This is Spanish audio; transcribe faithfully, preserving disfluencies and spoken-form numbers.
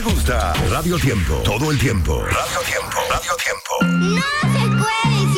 gusta Radio Tiempo, todo el tiempo. Radio Tiempo, Radio Tiempo. No se puede